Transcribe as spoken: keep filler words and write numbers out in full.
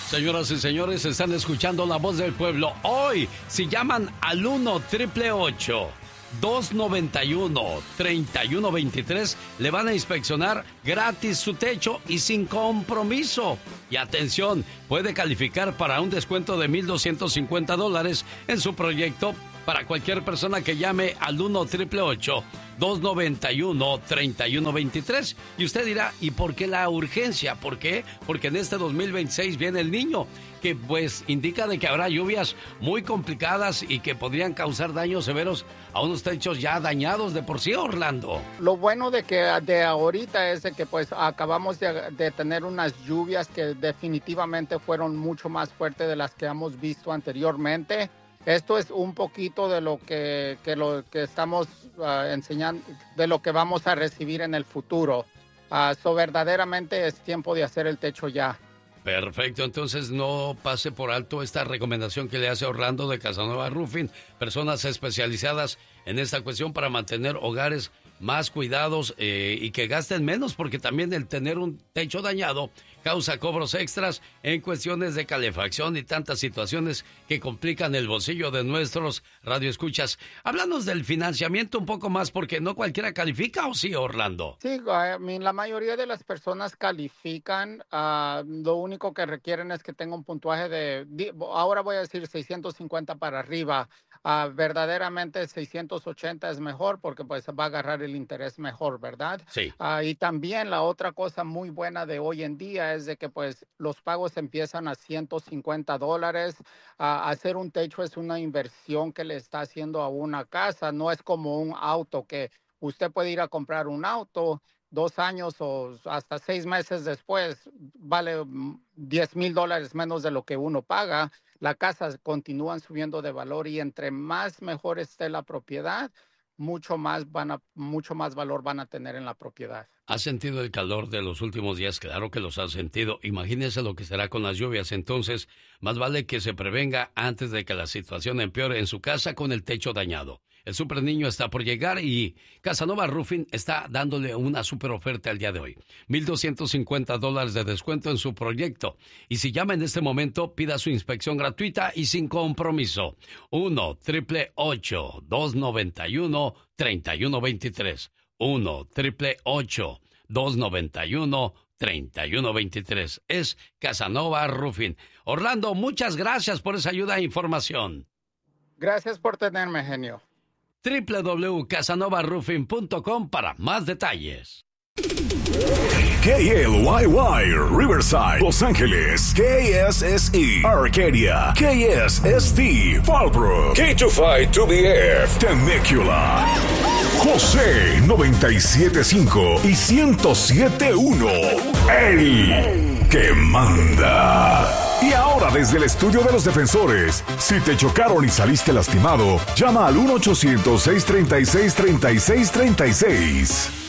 Señoras y señores, están escuchando La Voz del Pueblo. Hoy, si llaman al uno, triple ocho, dos noventa y uno, treinta y uno veintitrés, le van a inspeccionar gratis su techo y sin compromiso. Y atención, puede calificar para un descuento de mil doscientos cincuenta dólares en su proyecto para cualquier persona que llame al uno, triple ocho, dos noventa y uno, treinta y uno veintitrés. Y usted dirá, ¿y por qué la urgencia? ¿Por qué? Porque en este dos mil veintiséis viene el Niño, que pues indica de que habrá lluvias muy complicadas y que podrían causar daños severos a unos techos ya dañados de por sí, Orlando. Lo bueno de que de ahorita es de que pues acabamos de, de tener unas lluvias que definitivamente fueron mucho más fuertes de las que hemos visto anteriormente. Esto es un poquito de lo que, que, lo, que estamos uh, enseñando, de lo que vamos a recibir en el futuro. Uh, so verdaderamente es tiempo de hacer el techo ya. Perfecto, entonces no pase por alto esta recomendación que le hace Orlando de Casanova Roofing, personas especializadas en esta cuestión para mantener hogares más cuidados eh, y que gasten menos, porque también el tener un techo dañado causa cobros extras en cuestiones de calefacción y tantas situaciones que complican el bolsillo de nuestros radioescuchas. Háblanos del financiamiento un poco más, porque no cualquiera califica, ¿o sí, Orlando? Sí, I mean, la mayoría de las personas califican. Uh, lo único que requieren es que tenga un puntaje de, ahora voy a decir seiscientos cincuenta para arriba. Uh, verdaderamente seiscientos ochenta es mejor porque pues va a agarrar el interés mejor, ¿verdad? Sí. Uh, y también la otra cosa muy buena de hoy en día es de que pues los pagos empiezan a ciento cincuenta dólares. Uh, hacer un techo es una inversión que le está haciendo a una casa, no es como un auto que usted puede ir a comprar un auto dos años o hasta seis meses después, vale diez mil dólares menos de lo que uno paga. Las casas continúan subiendo de valor y entre más mejor esté la propiedad, mucho más van a, mucho más valor van a tener en la propiedad. ¿Has sentido el calor de los últimos días? Claro que los has sentido. Imagínese lo que será con las lluvias. Entonces, más vale que se prevenga antes de que la situación empeore en su casa con el techo dañado. El Super Niño está por llegar y Casanova Roofing está dándole una super oferta el día de hoy. mil doscientos cincuenta dólares de descuento en su proyecto. Y si llama en este momento, pida su inspección gratuita y sin compromiso. uno, triple ocho, dos noventa y uno, treinta y uno veintitrés. uno, triple ocho, dos noventa y uno, treinta y uno veintitrés. Es Casanova Roofing. Orlando, muchas gracias por esa ayuda e información. Gracias por tenerme, genio. doble u doble u doble u punto casanova roofing punto com para más detalles. K L Y Y, Riverside, Los Ángeles. K S S E, Arcadia. K S S T, Fallbrook. K dos cinco two B F, Temecula. José noventa y siete punto cinco y ciento siete punto uno. El que manda. Y ahora desde el estudio de los defensores, si te chocaron y saliste lastimado, llama al uno ochocientos, seiscientos treinta y seis, treinta y seis treinta y seis.